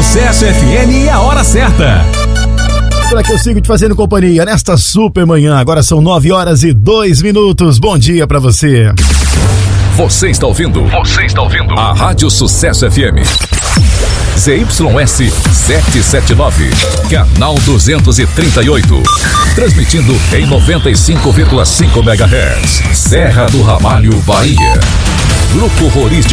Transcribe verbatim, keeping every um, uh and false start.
Sucesso F M e a hora certa. Por aqui eu sigo te fazendo companhia nesta super manhã. Agora são nove horas e dois minutos. Bom dia pra você. Você está ouvindo? Você está ouvindo? A Rádio Sucesso F M. Z Y S setecentos e setenta e nove, canal duzentos e trinta e oito. Transmitindo em noventa e cinco vírgula cinco megahertz. Serra do Ramalho, Bahia. Grupo Rurístico